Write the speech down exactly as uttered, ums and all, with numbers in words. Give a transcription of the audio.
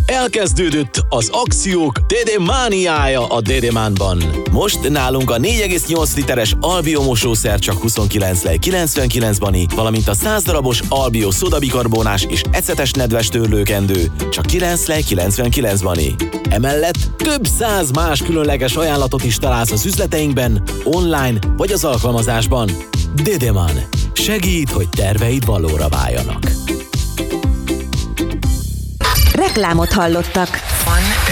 Elkezdődött az akciók Dédémániája a Dédémánban. Most nálunk a négy egész nyolc literes Albio mosószer csak huszonkilenc lej kilencvenkilenc bani, valamint a száz darabos Albio szódabikarbonás és ecetes nedves törlőkendő csak kilenc lej kilencvenkilenc bani. Emellett több száz más különleges ajánlatot is találsz az üzleteinkben, online vagy az alkalmazásban. Dédémán. Segít, hogy terveid valóra váljanak. Reklámot hallottak.